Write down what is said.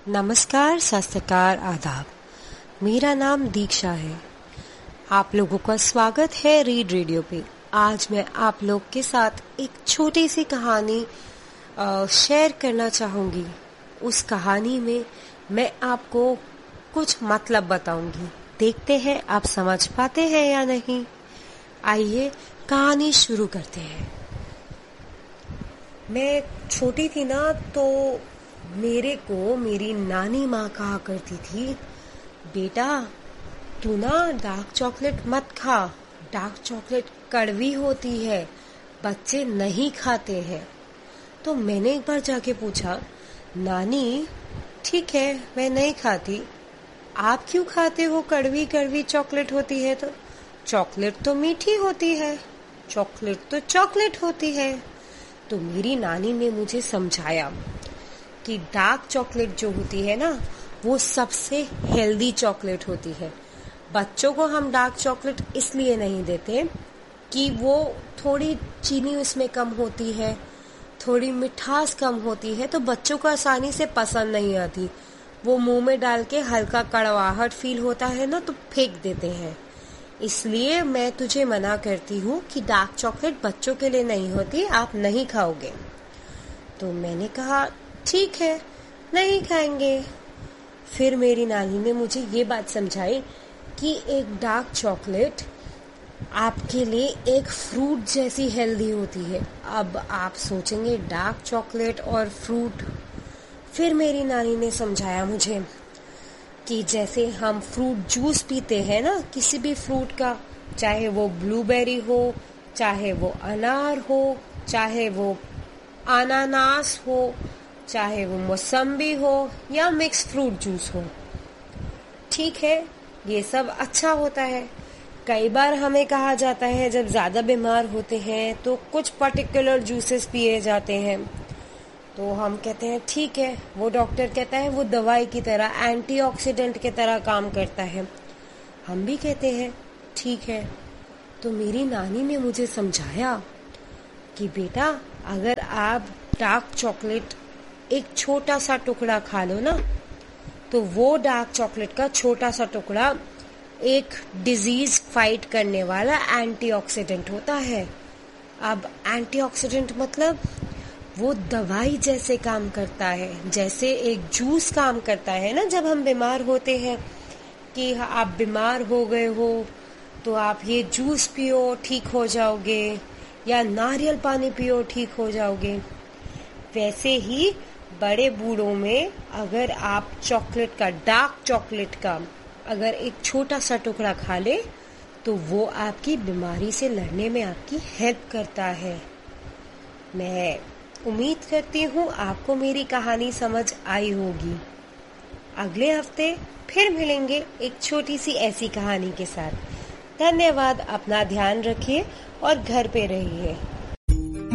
नमस्कार, सत श्री अकाल, आदाब। मेरा नाम दीक्षा है। आप लोगों का स्वागत है रीड रेडियो पे। आज मैं आप लोग के साथ एक छोटी सी कहानी शेयर करना चाहूंगी। उस कहानी में मैं आपको कुछ मतलब बताऊंगी। देखते हैं आप समझ पाते हैं या नहीं। आइए कहानी शुरू करते हैं। मैं छोटी थी ना, तो मेरे को मेरी नानी माँ कहा करती थी, बेटा तू ना डार्क चॉकलेट मत खा, डार्क चॉकलेट कड़वी होती है, बच्चे नहीं खाते हैं। तो मैंने एक बार जाके पूछा, नानी ठीक है मैं नहीं खाती, आप क्यों खाते हो? कड़वी कड़वी चॉकलेट होती है। तो चॉकलेट तो मीठी होती है, चॉकलेट तो चॉकलेट होती है। तो मेरी नानी ने मुझे समझाया कि डार्क चॉकलेट जो होती है ना, वो सबसे हेल्दी चॉकलेट होती है। बच्चों को हम डार्क चॉकलेट इसलिए नहीं देते कि वो थोड़ी चीनी उसमें कम होती है, थोड़ी मिठास कम होती है, तो बच्चों को आसानी से पसंद नहीं आती। वो मुंह में डाल के हल्का कड़वाहट फील होता है ना, तो फेंक देते हैं। इसलिए मैं तुझे मना करती हूँ कि डार्क चॉकलेट बच्चों के लिए नहीं होती, आप नहीं खाओगे। तो मैंने कहा ठीक है नहीं खाएंगे। फिर मेरी नानी ने मुझे ये बात समझाई कि एक डार्क चॉकलेट आपके लिए एक फ्रूट जैसी हेल्दी होती है। अब आप सोचेंगे डार्क चॉकलेट और फ्रूट। फिर मेरी नानी ने समझाया मुझे कि जैसे हम फ्रूट जूस पीते हैं ना, किसी भी फ्रूट का, चाहे वो ब्लूबेरी हो, चाहे वो अनार हो, चाहे वो अनानास हो, चाहे वो मौसम्बी हो या मिक्स फ्रूट जूस हो, ठीक है ये सब अच्छा होता है। कई बार हमें कहा जाता है जब ज्यादा बीमार होते हैं तो कुछ पर्टिकुलर जूसेस पिए जाते हैं, तो हम कहते हैं ठीक है, वो डॉक्टर कहता है वो दवाई की तरह, एंटीऑक्सीडेंट की तरह काम करता है। हम भी कहते हैं ठीक है। तो मेरी नानी ने मुझे समझाया कि बेटा अगर आप डार्क चॉकलेट एक छोटा सा टुकड़ा खा लो ना, तो वो डार्क चॉकलेट का छोटा सा टुकड़ा एक डिजीज फाइट करने वाला एंटीऑक्सीडेंट होता है। अब एंटीऑक्सीडेंट मतलब वो दवाई जैसे काम करता है, जैसे एक जूस काम करता है ना। जब हम बीमार होते हैं कि आप बीमार हो गए हो तो आप ये जूस पियो ठीक हो जाओगे, या नारियल पानी पियो ठीक हो जाओगे। वैसे ही बड़े बूढ़ों में अगर आप चॉकलेट का, डार्क चॉकलेट का अगर एक छोटा सा टुकड़ा खा ले, तो वो आपकी बीमारी से लड़ने में आपकी हेल्प करता है। मैं उम्मीद करती हूँ आपको मेरी कहानी समझ आई होगी। अगले हफ्ते फिर मिलेंगे एक छोटी सी ऐसी कहानी के साथ। धन्यवाद। अपना ध्यान रखिए और घर पे रहिए।